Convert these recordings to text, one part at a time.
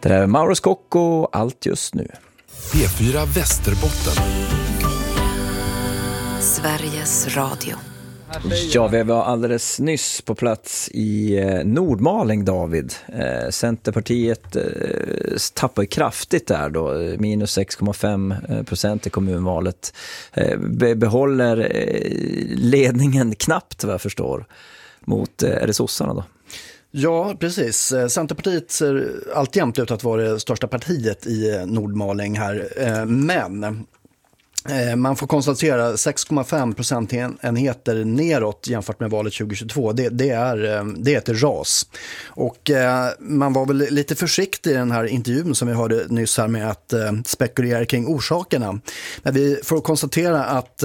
Det är Mauro Scocco, allt just nu. P4 Västerbotten. Sveriges Radio. Ja, vi var alldeles nyss på plats i Nordmaling, David. Centerpartiet tappar ju kraftigt där då, minus 6,5% i kommunvalet. Behåller ledningen knappt, vad jag förstår, mot är det sossarna då? Ja, precis. Centerpartiet ser alltjämt ut att vara det största partiet i Nordmaling här, men man får konstatera 6,5 procentenheter neråt jämfört med valet 2022. Det är ett ras. Och man var väl lite försiktig i den här intervjun som vi hörde nyss här med att spekulera kring orsakerna. Men vi får konstatera att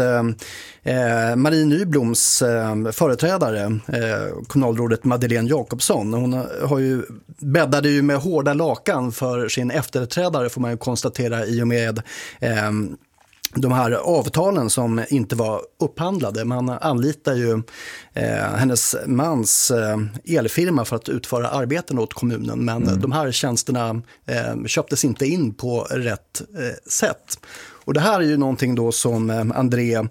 Marie Nybloms företrädare, kommunalrådet Madeleine Jakobsson, hon bäddade ju med hårda lakan för sin efterträdare, får man ju konstatera, i och med de här avtalen som inte var upphandlade. Man anlitar ju hennes mans elfirma för att utföra arbeten åt kommunen, men de här tjänsterna köptes inte in på rätt sätt. Och det här är ju någonting då som André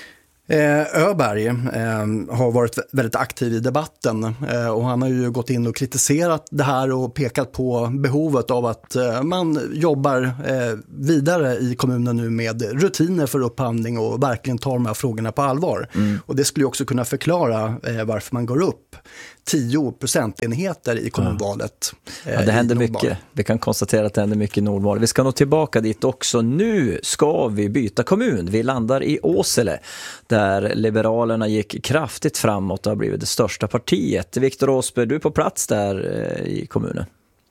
Öberg har varit väldigt aktiv i debatten, och han har ju gått in och kritiserat det här och pekat på behovet av att man jobbar vidare i kommunen nu med rutiner för upphandling och verkligen tar de här frågorna på allvar. Och det skulle ju också kunna förklara varför man går upp 10 procentenheter i kommunvalet. Ja, det händer mycket. Vi kan konstatera att det händer mycket i Nordmaling. Vi ska nog tillbaka dit också. Nu ska vi byta kommun. Vi landar i Åsele, där Liberalerna gick kraftigt framåt och har blivit det största partiet. Viktor Åsberg, du är på plats där i kommunen.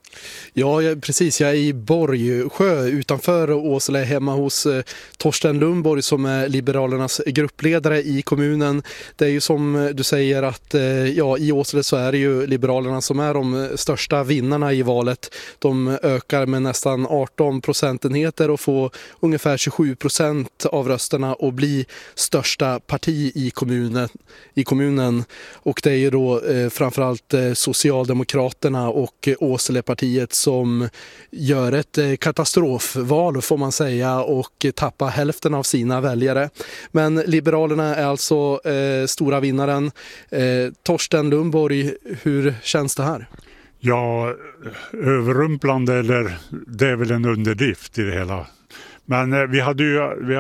Ja, precis. Jag är i Borgsjö utanför Åsele, hemma hos Torsten Lundborg som är Liberalernas gruppledare i kommunen. Det är ju som du säger att i Åsele så är det ju Liberalerna som är de största vinnarna i valet. De ökar med nästan 18 procentenheter och får ungefär 27% av rösterna och blir största parti i kommunen. Och det är ju då framförallt Socialdemokraterna och Åselepartiet som gör ett katastrofval, får man säga, och tappar hälften av sina väljare. Men Liberalerna är alltså stora vinnaren. Torsten Lundborg, hur känns det här? Ja, överrumplande, eller det är väl en underdrift i det hela. Men vi hade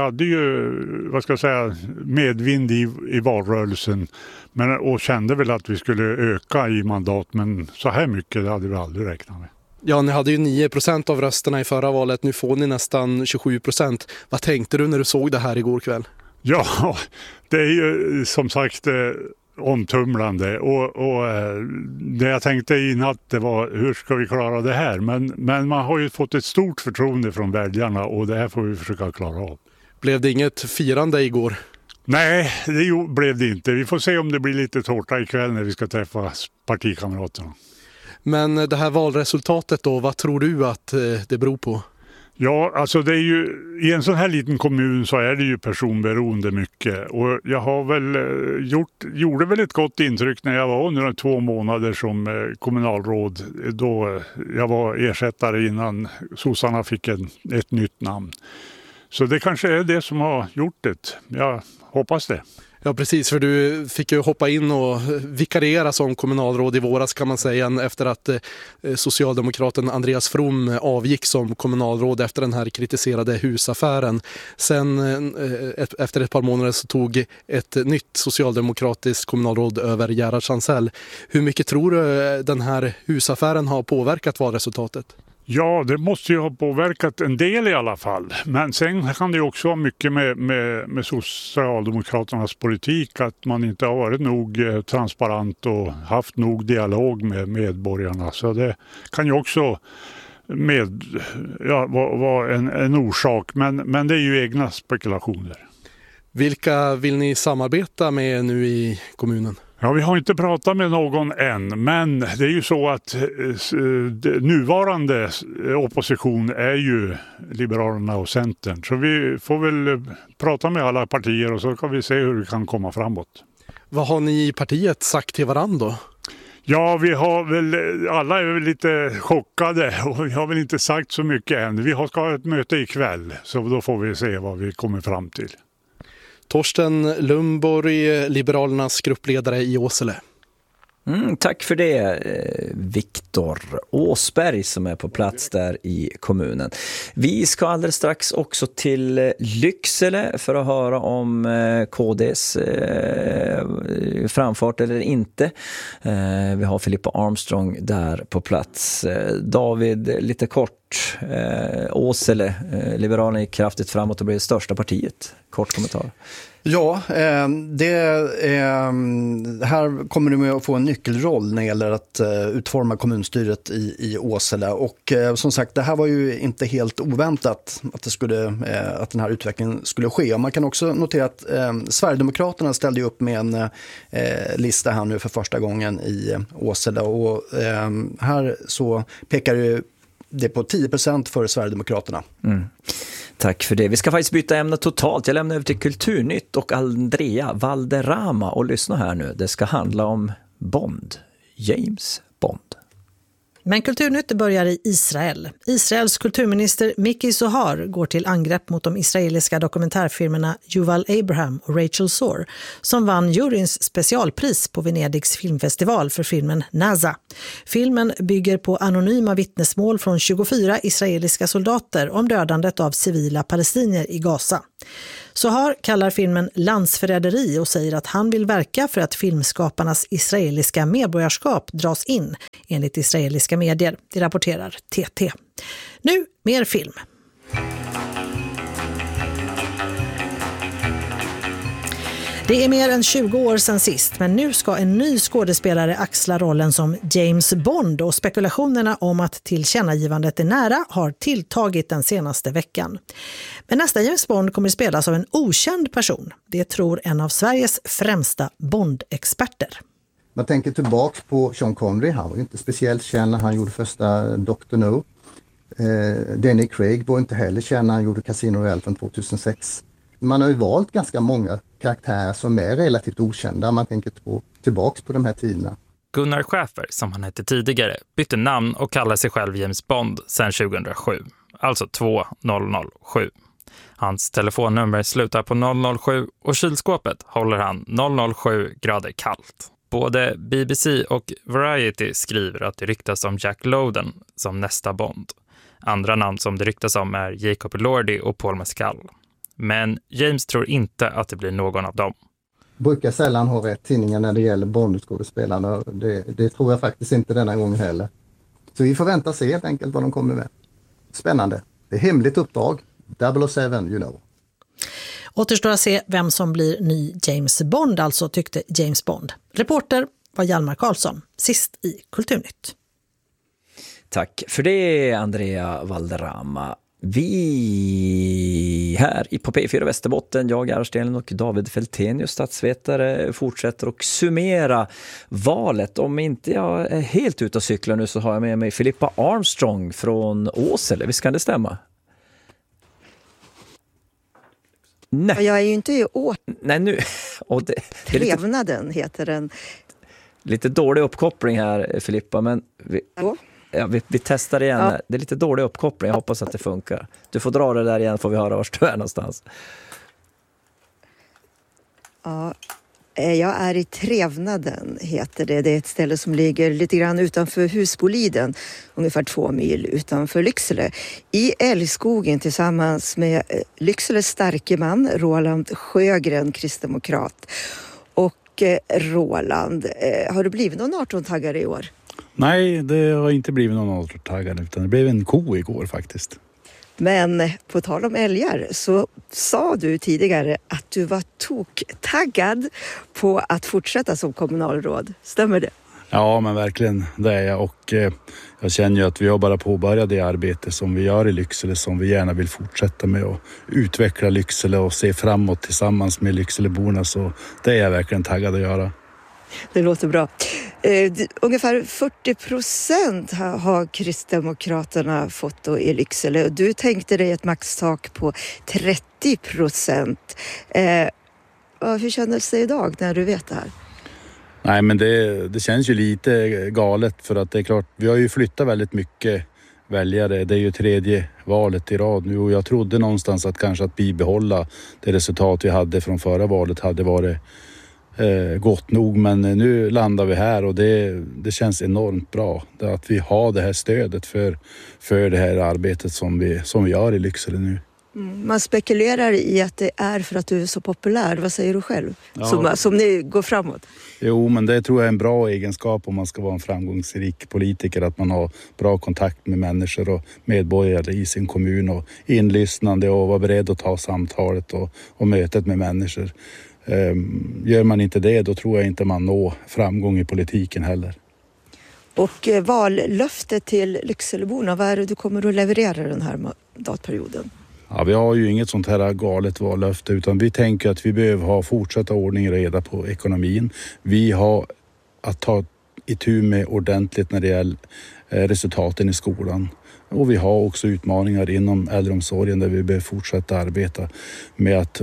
ju vad ska jag säga, medvind i valrörelsen, och kände väl att vi skulle öka i mandat, men så här mycket det hade vi aldrig räknat med. Ja, ni hade ju 9% av rösterna i förra valet, nu får ni nästan 27%. Vad tänkte du när du såg det här igår kväll? Ja, det är ju som sagt omtumlande, och det jag tänkte i natt, det var hur ska vi klara det här, men man har ju fått ett stort förtroende från väljarna, och det här får vi försöka klara av. Blev det inget firande igår? Nej, det blev det inte. Vi får se om det blir lite tårta ikväll när vi ska träffa partikamraterna. Men det här valresultatet då, vad tror du att det beror på? Ja, alltså det är ju, i en sån här liten kommun så är det ju personberoende mycket, och jag har väl gjorde väl ett gott intryck när jag var under 2 månader som kommunalråd, då jag var ersättare innan sossarna fick ett nytt namn. Så det kanske är det som har gjort det. Jag hoppas det. Ja, precis, för du fick ju hoppa in och vikariera som kommunalråd i våras, kan man säga, efter att socialdemokraten Andreas From avgick som kommunalråd efter den här kritiserade husaffären. Sen efter ett par månader så tog ett nytt socialdemokratiskt kommunalråd över, Gerhard Chansell. Hur mycket tror du den här husaffären har påverkat valresultatet? Ja, det måste ju ha påverkat en del i alla fall. Men sen kan det ju också vara mycket med Socialdemokraternas politik, att man inte har varit nog transparent och haft nog dialog med medborgarna. Så det kan ju också vara en orsak, men det är ju egna spekulationer. Vilka vill ni samarbeta med nu i kommunen? Ja, vi har inte pratat med någon än, men det är ju så att nuvarande opposition är ju Liberalerna och Centern. Så vi får väl prata med alla partier och så kan vi se hur vi kan komma framåt. Vad har ni i partiet sagt till varandra då? Ja, vi har väl, alla är väl lite chockade och vi har väl inte sagt så mycket än. Vi ska ha ett möte ikväll, så då får vi se vad vi kommer fram till. Torsten Lundborg, Liberalernas gruppledare i Åsele. Tack för det, Viktor Åsberg som är på plats där i kommunen. Vi ska alldeles strax också till Lycksele för att höra om KDs framfart eller inte. Vi har Filippa Armstrong där på plats. David, lite kort. Åsele, Liberalerna gick kraftigt framåt och blev det största partiet. Kort kommentar. Ja, här kommer du med att få en nyckelroll när det gäller att utforma kommunstyret i Åsele. Och som sagt, det här var ju inte helt oväntat att den här utvecklingen skulle ske. Och man kan också notera att Sverigedemokraterna ställde upp med en lista här nu för första gången i Åsele. Och här så pekar det på 10% för Sverigedemokraterna. Tack för det. Vi ska faktiskt byta ämne totalt. Jag lämnar över till Kulturnytt och Andrea Valderrama och lyssna här nu. Det ska handla om Bond. James Bond. Men Kulturnytt börjar i Israel. Israels kulturminister Miki Zohar går till angrepp mot de israeliska dokumentärfilmerna Yuval Abraham och Rachel Sore som vann juryns specialpris på Venedigs filmfestival för filmen Naza. Filmen bygger på anonyma vittnesmål från 24 israeliska soldater om dödandet av civila palestinier i Gaza. Zohar kallar filmen landsförräderi och säger att han vill verka för att filmskaparnas israeliska medborgarskap dras in, enligt israeliska medier. Det rapporterar TT. Nu mer film. Det är mer än 20 år sedan sist, men nu ska en ny skådespelare axla rollen som James Bond och spekulationerna om att tillkännagivandet är nära har tilltagit den senaste veckan. Men nästa James Bond kommer att spelas av en okänd person. Det tror en av Sveriges främsta Bond-experter. Man tänker tillbaka på Sean Connery, han var ju inte speciellt känd när han gjorde första Dr. No. Danny Craig var inte heller känd när han gjorde Casino Royale från 2006. Man har ju valt ganska många karaktärer som är relativt okända. Man tänker tillbaka på de här tiderna. Gunnar Schäfer, som han hette tidigare, bytte namn och kallar sig själv James Bond sedan 2007. Alltså 2007. Hans telefonnummer slutar på 007 och kylskåpet håller han 007 grader kallt. Både BBC och Variety skriver att det ryktas om Jack Lowden som nästa Bond. Andra namn som det ryktas om är Jacob Elordi och Paul Mescal. Men James tror inte att det blir någon av dem. Brukar sällan ha rätt tidningar när det gäller Bond-skådespelarna. Det tror jag faktiskt inte denna gång heller. Så vi får vänta och se helt enkelt vad de kommer med. Spännande. Det är hemligt uppdrag. 007, you know. Återstår att se vem som blir ny James Bond, alltså tyckte James Bond. Reporter var Hjalmar Karlsson, sist i Kulturnytt. Tack för det, Andrea Valderrama. Vi här på P4 Västerbotten, jag är Stenen och David Fältenius, statsvetare, fortsätter att summera valet. Om inte jag är helt ute och cyklar nu så har jag med mig Filippa Armstrong från Åsele. Visst kan det stämma? Nej. Jag är ju inte i Nej, nu. Och det är Trevnaden heter den. Lite dålig uppkoppling här, Filippa, men vi testar igen. Ja. Det är lite dålig uppkoppling, jag hoppas att det funkar. Du får dra det där igen, får vi höra var du är någonstans. Ja, jag är i Trevnaden heter det. Det är ett ställe som ligger lite grann utanför Husboliden, ungefär 2 mil utanför Lycksele. I älgskogen tillsammans med Lyckseles starke man Roland Sjögren, kristdemokrat. Och Roland, har du blivit någon 18-taggare i år? Nej, det har inte blivit någon 18-taggare utan det blev en ko igår faktiskt. Men på tal om älgar så sa du tidigare att du var toktaggad på att fortsätta som kommunalråd. Stämmer det? Ja, men verkligen det är jag, och jag känner ju att vi har bara påbörjat det arbete som vi gör i Lycksele som vi gärna vill fortsätta med och utveckla Lycksele och se framåt tillsammans med Lyckseleborna, så det är jag verkligen taggad att göra. Det låter bra. Ungefär 40% har Kristdemokraterna fått då i Lycksele och du tänkte dig ett maxtak på 30%. Hur kändes det idag när du vet det här? Nej, men det känns ju lite galet, för att det är klart, vi har ju flyttat väldigt mycket väljare. Det är ju 3:e valet i rad nu, och jag trodde någonstans att kanske att bibehålla det resultat vi hade från förra valet hade varit gott nog, men nu landar vi här och det känns enormt bra att vi har det här stödet för det här arbetet som vi gör i Lycksele nu. Man spekulerar i att det är för att du är så populär. Vad säger du själv? Ja. Som ni går framåt. Jo, men det tror jag är en bra egenskap om man ska vara en framgångsrik politiker, att man har bra kontakt med människor och medborgare i sin kommun och inlyssnande och vara beredd att ta samtalet och mötet med människor. Gör man inte det, då tror jag inte man når framgång i politiken heller. Och vallöftet till Lyckseleborna, vad är det du kommer att leverera den här mandatperioden? Ja, vi har ju inget sånt här galet vallöfte, utan vi tänker att vi behöver ha fortsatta ordning och reda på ekonomin. Vi har att ta itu med ordentligt när det gäller resultaten i skolan. Och vi har också utmaningar inom äldreomsorgen där vi behöver fortsätta arbeta med att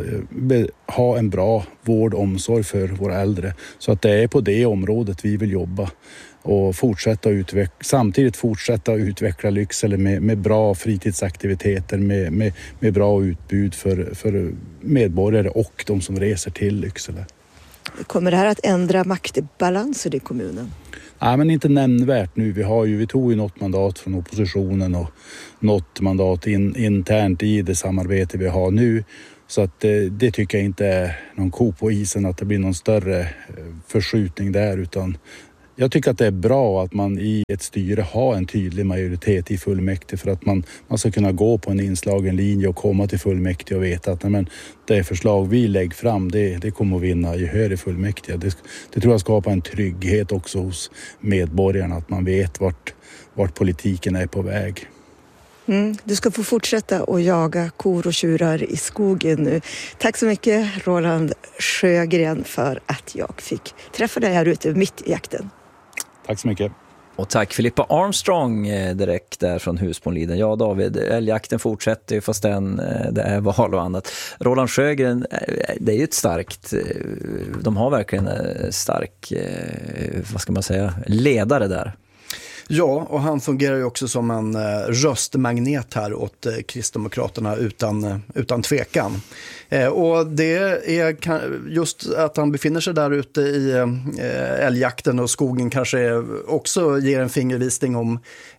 ha en bra vård och omsorg för våra äldre. Så att det är på det området vi vill jobba och samtidigt fortsätta utveckla Lycksele med bra fritidsaktiviteter, med bra utbud för medborgare och de som reser till Lycksele. Kommer det här att ändra maktbalansen i kommunen? Nej, men inte nämnvärt nu. Vi tog ju något mandat från oppositionen och något mandat internt i det samarbete vi har nu. Så att det tycker jag inte är någon ko på isen att det blir någon större förskjutning där, utan jag tycker att det är bra att man i ett styre har en tydlig majoritet i fullmäktige, för att man ska kunna gå på en inslagen linje och komma till fullmäktige och veta att det förslag vi lägger fram det kommer att vinna gehör i fullmäktige. Det tror jag skapar en trygghet också hos medborgarna, att man vet vart politiken är på väg. Du ska få fortsätta att jaga kor och tjurar i skogen nu. Tack så mycket, Roland Sjögren, för att jag fick träffa dig här ute mitt i jakten. Tack så mycket. Och tack Filippa Armstrong direkt där från Husbonliden. Ja David, älgjakten fortsätter fast det är val och annat. Roland Sjögren, det är ju ett starkt, de har verkligen en stark, vad ska man säga, ledare där. Ja, och han fungerar ju också som en röstmagnet här åt Kristdemokraterna utan tvekan. Och det är just att han befinner sig där ute i älgjakten och skogen kanske också ger en fingervisning om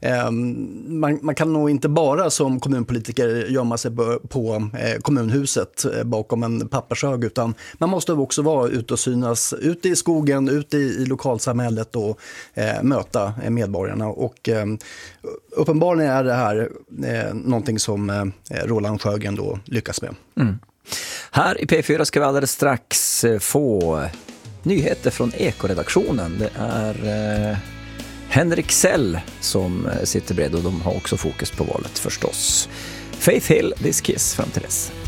man kan nog inte bara som kommunpolitiker gömma sig på kommunhuset bakom en pappershög, utan man måste också vara ute och synas ute i skogen, ute i lokalsamhället och möta medborgarna. Och uppenbarligen är det här någonting som Roland Sjögren då lyckas med. Här i P4 ska vi alldeles strax få nyheter från Ekoredaktionen. Det är Henrik Sell som sitter bred och de har också fokus på valet förstås. Faith Hill, This Kiss fram till dess.